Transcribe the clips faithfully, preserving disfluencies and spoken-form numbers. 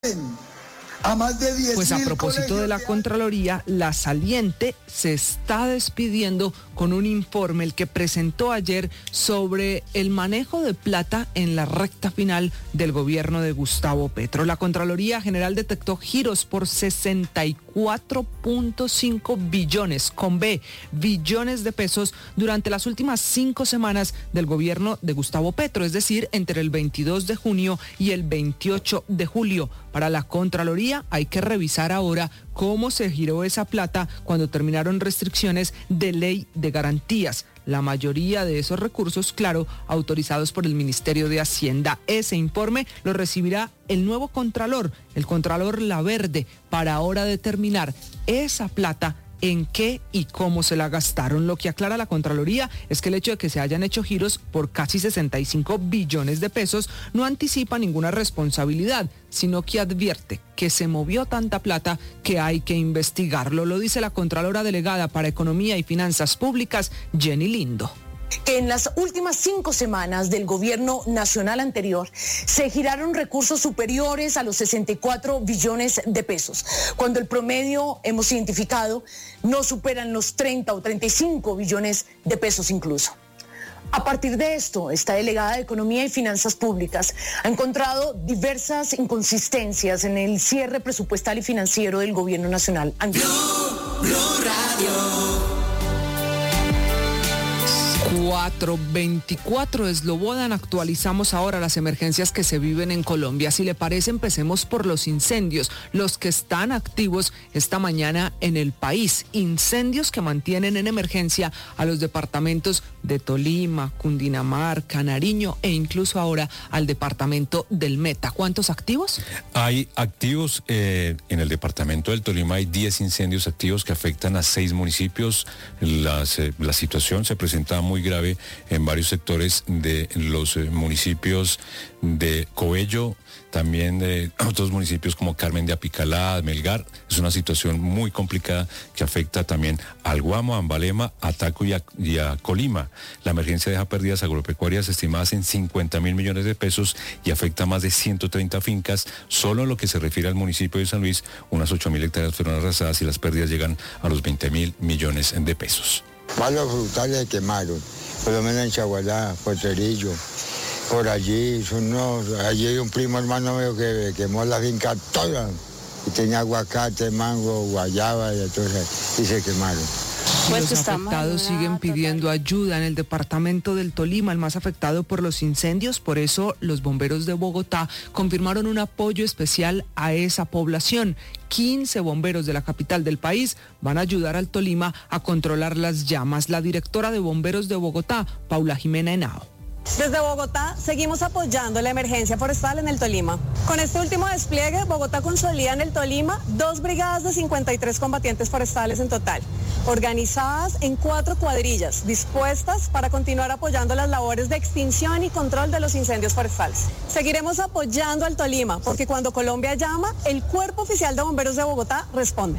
A más de diez Pues a propósito de la Contraloría, la saliente se está despidiendo con un informe el que presentó ayer sobre el manejo de plata en la recta final del gobierno de Gustavo Petro. La Contraloría General detectó giros por sesenta y cuatro punto cinco billones, con B, billones de pesos durante las últimas cinco semanas del gobierno de Gustavo Petro, es decir, entre el veintidós de junio y el veintiocho de julio. Para la Contraloría hay que revisar ahora cómo se giró esa plata cuando terminaron restricciones de ley de garantías. La mayoría de esos recursos, claro, autorizados por el Ministerio de Hacienda. Ese informe lo recibirá el nuevo Contralor, el Contralor Laverde, para ahora determinar esa plata en qué y cómo se la gastaron. Lo que aclara la Contraloría es que el hecho de que se hayan hecho giros por casi sesenta y cinco billones de pesos no anticipa ninguna responsabilidad, sino que advierte que se movió tanta plata que hay que investigarlo. Lo dice la Contralora Delegada para Economía y Finanzas Públicas, Jenny Lindo. Que en las últimas cinco semanas del gobierno nacional anterior se giraron recursos superiores a los sesenta y cuatro billones de pesos, cuando el promedio hemos identificado no superan los treinta o treinta y cinco billones de pesos incluso. A partir de esto, esta delegada de Economía y Finanzas Públicas ha encontrado diversas inconsistencias en el cierre presupuestal y financiero del gobierno nacional anterior. Blue, Blue Radio. cuatro veinticuatro Eslobodan, actualizamos ahora las emergencias que se viven en Colombia. Si le parece, empecemos por los incendios, los que están activos esta mañana en el país. Incendios que mantienen en emergencia a los departamentos de Tolima, Cundinamarca, Nariño e incluso ahora al departamento del Meta. ¿Cuántos activos? Hay activos eh, en el departamento del Tolima, hay diez incendios activos que afectan a seis municipios. Las, eh, la situación se presenta muy grave en varios sectores de los eh, municipios de Coello, también de otros municipios como Carmen de Apicalá, Melgar. Es una situación muy complicada que afecta también al Guamo, a Ambalema, a Taco y a, y a Colima. La emergencia deja pérdidas agropecuarias estimadas en cincuenta mil millones de pesos y afecta a más de ciento treinta fincas. Solo en lo que se refiere al municipio de San Luis, unas ocho mil hectáreas fueron arrasadas y las pérdidas llegan a los veinte mil millones de pesos. Palos frutales quemaron, por lo menos en Chagualá, Poterillo, por allí, son unos, allí hay un primo hermano mío que quemó la finca toda, y tenía aguacate, mango, guayaba, y entonces, y se quemaron. Los afectados siguen pidiendo ayuda en el departamento del Tolima, el más afectado por los incendios. Por eso los bomberos de Bogotá confirmaron un apoyo especial a esa población. quince bomberos de la capital del país van a ayudar al Tolima a controlar las llamas. La directora de bomberos de Bogotá, Paula Jimena Henao. Desde Bogotá seguimos apoyando la emergencia forestal en el Tolima. Con este último despliegue, Bogotá consolida en el Tolima dos brigadas de cincuenta y tres combatientes forestales en total, organizadas en cuatro cuadrillas, dispuestas para continuar apoyando las labores de extinción y control de los incendios forestales. Seguiremos apoyando al Tolima, porque cuando Colombia llama, el Cuerpo Oficial de Bomberos de Bogotá responde.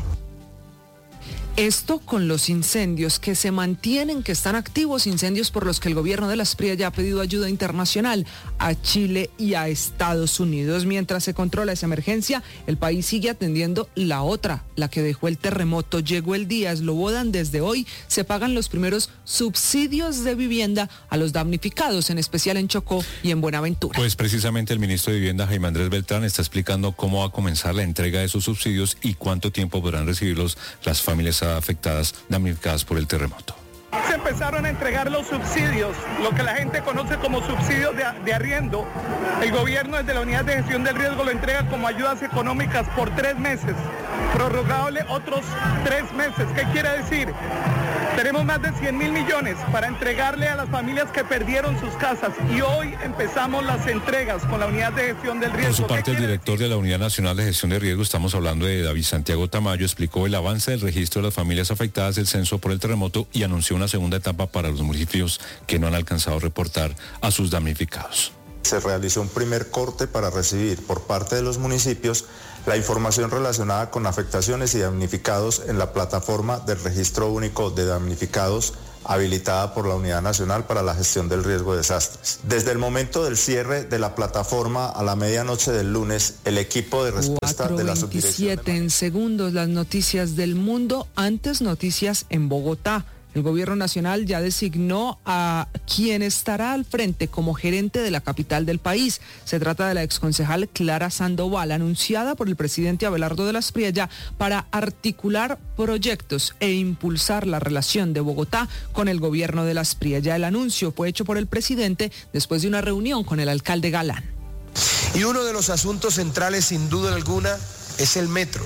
Esto con los incendios que se mantienen, que están activos, incendios por los que el gobierno de la Espriella ya ha pedido ayuda internacional a Chile y a Estados Unidos. Mientras se controla esa emergencia, el país sigue atendiendo la otra, la que dejó el terremoto. Llegó el día, Eslobodan, desde hoy se pagan los primeros subsidios de vivienda a los damnificados, en especial en Chocó y en Buenaventura. Pues precisamente el ministro de Vivienda, Jaime Andrés Beltrán, está explicando cómo va a comenzar la entrega de esos subsidios y cuánto tiempo podrán recibirlos las familias afectadas, damnificadas por el terremoto. Se empezaron a entregar los subsidios, lo que la gente conoce como subsidios de, de arriendo. El gobierno desde la Unidad de Gestión del Riesgo lo entrega como ayudas económicas por tres meses, prorrogable otros tres meses. ¿Qué quiere decir? Tenemos más de cien mil millones para entregarle a las familias que perdieron sus casas y hoy empezamos las entregas con la Unidad de Gestión del Riesgo. Por su parte, el director de la Unidad Nacional de Gestión de Riesgo, estamos hablando de David Santiago Tamayo, explicó el avance del registro de las familias afectadas del censo por el terremoto y anunció una segunda etapa para los municipios que no han alcanzado a reportar a sus damnificados. Se realizó un primer corte para recibir por parte de los municipios la información relacionada con afectaciones y damnificados en la plataforma del Registro Único de Damnificados habilitada por la Unidad Nacional para la Gestión del Riesgo de Desastres. Desde el momento del cierre de la plataforma a la medianoche del lunes, el equipo de respuesta de la subdirección... cuatro veintisiete en segundos, las noticias del mundo, antes noticias en Bogotá. El gobierno nacional ya designó a quien estará al frente como gerente de la capital del país. Se trata de la exconcejal Clara Sandoval, anunciada por el presidente Abelardo de la Espriella para articular proyectos e impulsar la relación de Bogotá con el gobierno de la Espriella. El anuncio fue hecho por el presidente después de una reunión con el alcalde Galán. Y uno de los asuntos centrales, sin duda alguna, es el metro.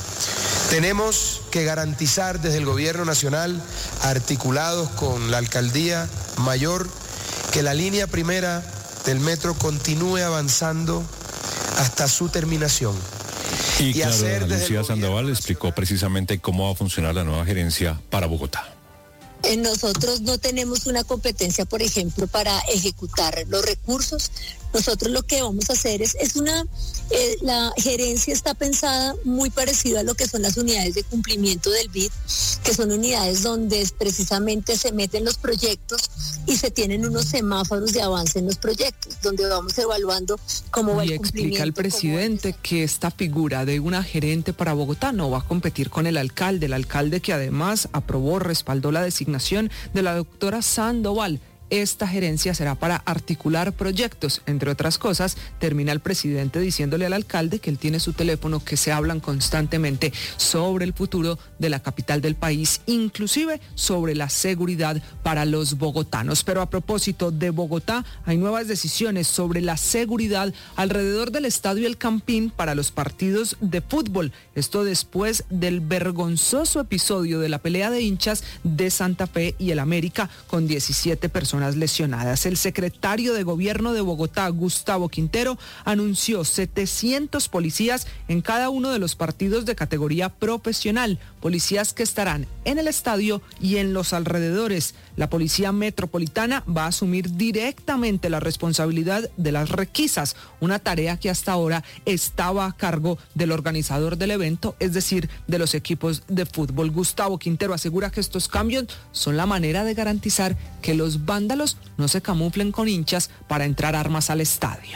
Tenemos que garantizar desde el gobierno nacional, articulados con la alcaldía mayor, que la línea primera del metro continúe avanzando hasta su terminación. Y, y claro, hacer Lucía Sandoval explicó precisamente cómo va a funcionar la nueva gerencia para Bogotá. Nosotros no tenemos una competencia, por ejemplo, para ejecutar los recursos. Nosotros lo que vamos a hacer es, es una, eh, la gerencia está pensada muy parecido a lo que son las unidades de cumplimiento del B I D, que son unidades donde precisamente se meten los proyectos y se tienen unos semáforos de avance en los proyectos, donde vamos evaluando cómo va el cumplimiento. Y explica el presidente que esta figura de una gerente para Bogotá no va a competir con el alcalde, el alcalde que además aprobó, respaldó la designación de la doctora Sandoval. Esta gerencia será para articular proyectos, entre otras cosas. Termina el presidente diciéndole al alcalde que él tiene su teléfono, que se hablan constantemente sobre el futuro de la capital del país, inclusive sobre la seguridad para los bogotanos. Pero a propósito de Bogotá, hay nuevas decisiones sobre la seguridad alrededor del Estadio El Campín para los partidos de fútbol. Esto después del vergonzoso episodio de la pelea de hinchas de Santa Fe y el América con diecisiete personas lesionadas. El secretario de Gobierno de Bogotá, Gustavo Quintero, anunció setecientos policías en cada uno de los partidos de categoría profesional, policías que estarán en el estadio y en los alrededores. La Policía Metropolitana va a asumir directamente la responsabilidad de las requisas, una tarea que hasta ahora estaba a cargo del organizador del evento, es decir, de los equipos de fútbol. Gustavo Quintero asegura que estos cambios son la manera de garantizar que los vándalos no se camuflen con hinchas para entrar armas al estadio.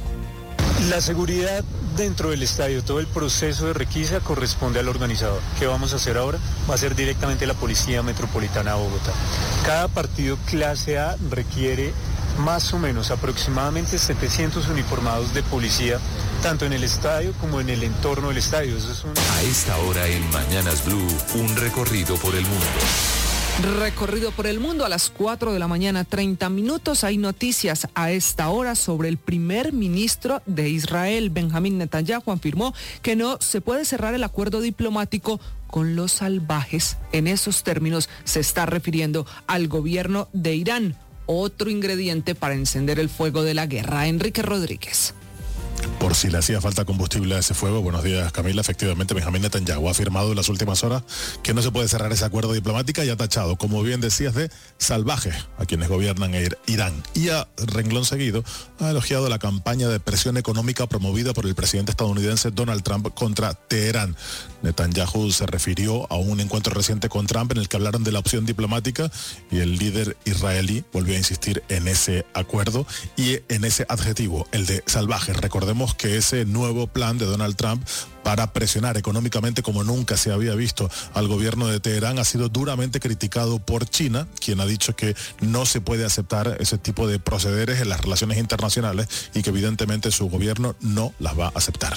La seguridad dentro del estadio, todo el proceso de requisa corresponde al organizador. ¿Qué vamos a hacer ahora? Va a ser directamente la Policía Metropolitana de Bogotá. Cada partido clase A requiere más o menos aproximadamente setecientos uniformados de policía, tanto en el estadio como en el entorno del estadio. Eso es un... A esta hora en Mañanas Blue, un recorrido por el mundo. Recorrido por el mundo a las cuatro de la mañana, treinta minutos. Hay noticias a esta hora sobre el primer ministro de Israel, Benjamín Netanyahu, afirmó que no se puede cerrar el acuerdo diplomático con los salvajes. En esos términos se está refiriendo al gobierno de Irán, otro ingrediente para encender el fuego de la guerra. Enrique Rodríguez. Por si le hacía falta combustible a ese fuego. Buenos días, Camila. Efectivamente, Benjamín Netanyahu ha afirmado en las últimas horas que no se puede cerrar ese acuerdo diplomático y ha tachado, como bien decías, de salvajes a quienes gobiernan Irán. Y a renglón seguido ha elogiado la campaña de presión económica promovida por el presidente estadounidense Donald Trump contra Teherán. Netanyahu se refirió a un encuentro reciente con Trump en el que hablaron de la opción diplomática y el líder israelí volvió a insistir en ese acuerdo y en ese adjetivo, el de salvajes. Recordemos que ese nuevo plan de Donald Trump para presionar económicamente como nunca se había visto al gobierno de Teherán ha sido duramente criticado por China, quien ha dicho que no se puede aceptar ese tipo de procederes en las relaciones internacionales y que evidentemente su gobierno no las va a aceptar.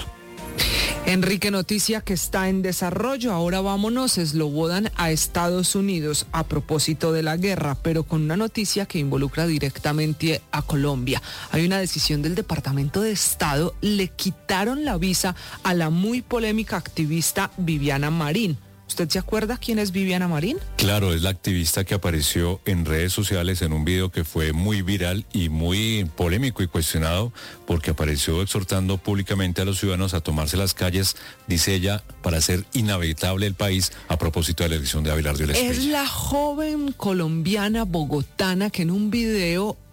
Enrique, noticia que está en desarrollo. Ahora vámonos, eslobodan a Estados Unidos a propósito de la guerra, pero con una noticia que involucra directamente a Colombia. Hay una decisión del Departamento de Estado, le quitaron la visa a la muy polémica activista Viviana Marín. ¿Usted se acuerda quién es Viviana Marín? Claro, es la activista que apareció en redes sociales en un video que fue muy viral y muy polémico y cuestionado porque apareció exhortando públicamente a los ciudadanos a tomarse las calles, dice ella, para hacer inhabitable el país a propósito de la elección de Abelardo de la Espriella. Es la joven colombiana bogotana que en un video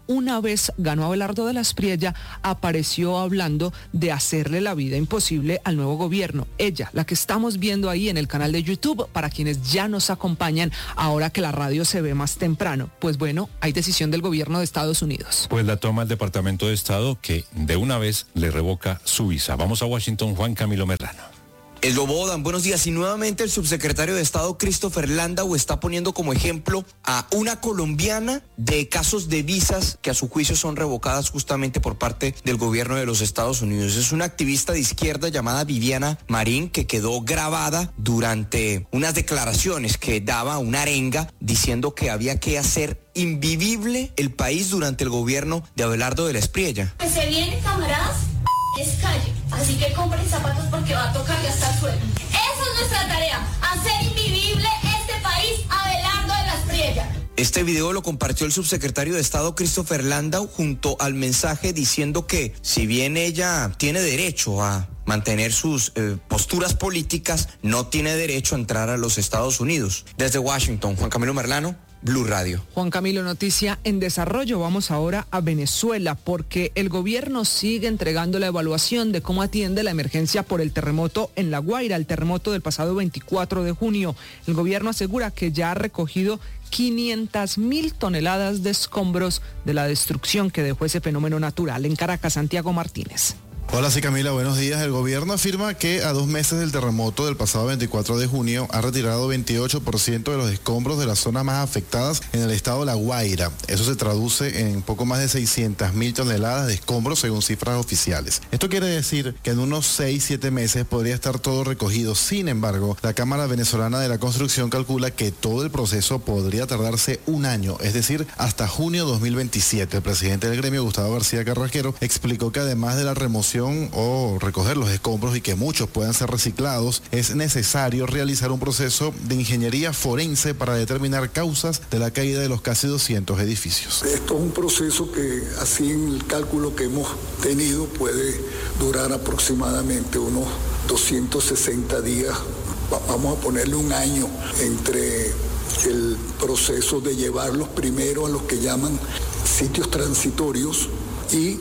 una vez ganó Abelardo de la Espriella, apareció hablando de hacerle la vida imposible al nuevo gobierno. Ella, la que estamos viendo ahí en el canal de YouTube, para quienes ya nos acompañan ahora que la radio se ve más temprano. Pues bueno, hay decisión del gobierno de Estados Unidos. Pues la toma el Departamento de Estado, que de una vez le revoca su visa. Vamos a Washington, Juan Camilo Merlano. Eslobodan, buenos días. Y nuevamente el subsecretario de Estado Christopher Landau está poniendo como ejemplo a una colombiana de casos de visas que a su juicio son revocadas justamente por parte del gobierno de los Estados Unidos. Es una activista de izquierda llamada Viviana Marín, que quedó grabada durante unas declaraciones que daba una arenga diciendo que había que hacer invivible el país durante el gobierno de Abelardo de la Espriella. Que se viene, camaradas, es calle, así que compren zapatos porque va a tocar gastar sueldo. Esa es nuestra tarea, hacer invivible este país, Abelardo de la Espriella. Este video lo compartió el subsecretario de Estado Christopher Landau junto al mensaje diciendo que si bien ella tiene derecho a mantener sus eh, posturas políticas, no tiene derecho a entrar a los Estados Unidos. Desde Washington, Juan Camilo Merlano, Blue Radio. Juan Camilo, noticia en desarrollo. Vamos ahora a Venezuela, porque el gobierno sigue entregando la evaluación de cómo atiende la emergencia por el terremoto en La Guaira, el terremoto del pasado veinticuatro de junio. El gobierno asegura que ya ha recogido quinientas mil toneladas de escombros de la destrucción que dejó ese fenómeno natural. En Caracas, Santiago Martínez. Hola, sí, Camila, buenos días. El gobierno afirma que a dos meses del terremoto del pasado veinticuatro de junio ha retirado veintiocho por ciento de los escombros de las zonas más afectadas en el estado de La Guaira. Eso se traduce en poco más de seiscientas mil toneladas de escombros según cifras oficiales. Esto quiere decir que en unos seis, siete meses podría estar todo recogido. Sin embargo, la Cámara Venezolana de la Construcción calcula que todo el proceso podría tardarse un año, es decir, hasta junio dos mil veintisiete. El presidente del gremio, Gustavo García Carrasquero, explicó que además de la remoción o recoger los escombros y que muchos puedan ser reciclados, es necesario realizar un proceso de ingeniería forense para determinar causas de la caída de los casi doscientos edificios. Esto es un proceso que, así en el cálculo que hemos tenido, puede durar aproximadamente unos doscientos sesenta días. Vamos a ponerle un año entre el proceso de llevarlos primero a los que llaman sitios transitorios, y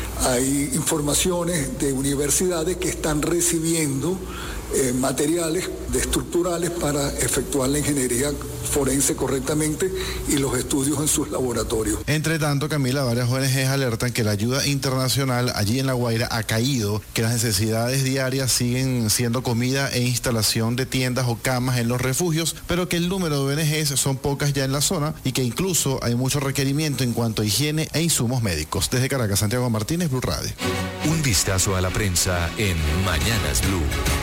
hay informaciones de universidades que están recibiendo eh, materiales de estructurales para efectuar la ingeniería forense correctamente y los estudios en sus laboratorios. Entre tanto, Camila, varias O N Ges alertan que la ayuda internacional allí en La Guaira ha caído, que las necesidades diarias siguen siendo comida e instalación de tiendas o camas en los refugios, pero que el número de O N Ges son pocas ya en la zona y que incluso hay mucho requerimiento en cuanto a higiene e insumos médicos. Desde Caracas, Santiago Martínez, Blue Radio. Un vistazo a la prensa en Mañanas Blue.